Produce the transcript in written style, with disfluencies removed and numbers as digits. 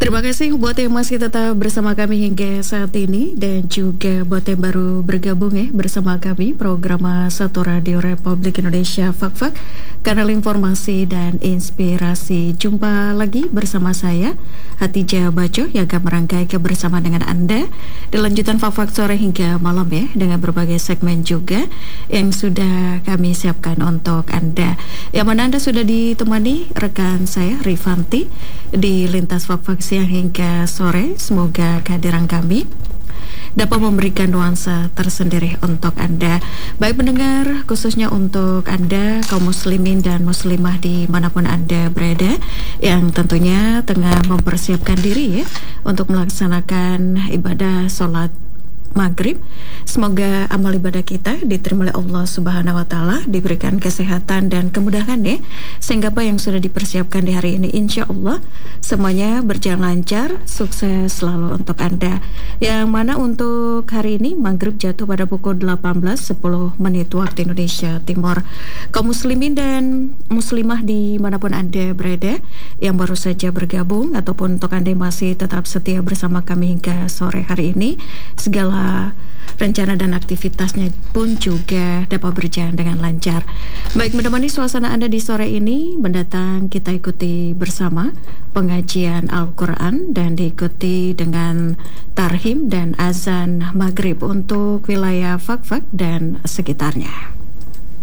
Terima kasih buat yang masih tetap bersama kami hingga saat ini dan juga buat yang baru bergabung bersama kami program Satu Radio Republik Indonesia Fak-Fak, kanal informasi dan inspirasi. Jumpa lagi bersama saya Hatijah Baco yang akan merangkai kebersamaan dengan Anda di lanjutan Fak-Fak sore hingga malam dengan berbagai segmen juga yang sudah kami siapkan untuk Anda. Yang mana Anda sudah ditemani rekan saya Rifanti di lintas Fak-Fak siang hingga sore. Semoga kehadiran kami dapat memberikan nuansa tersendiri untuk Anda. Baik pendengar, khususnya untuk Anda kaum muslimin dan muslimah dimanapun Anda berada, yang tentunya tengah mempersiapkan diri untuk melaksanakan ibadah sholat maghrib. Semoga amal ibadah kita diterima oleh Allah Subhanahu wa Ta'ala, diberikan kesehatan dan kemudahan sehingga apa yang sudah dipersiapkan di hari ini insya Allah semuanya berjalan lancar, sukses selalu untuk Anda. Yang mana untuk hari ini maghrib jatuh pada pukul 18.10 waktu Indonesia Timur. Kaum muslimin dan muslimah dimanapun Anda berada yang baru saja bergabung ataupun untuk Anda yang masih tetap setia bersama kami hingga sore hari ini, segala rencana dan aktivitasnya pun juga dapat berjalan dengan lancar. Baik, menemani suasana Anda di sore ini mendatang, kita ikuti bersama pengajian Al-Quran dan diikuti dengan tarhim dan azan maghrib untuk wilayah Fak-Fak dan sekitarnya.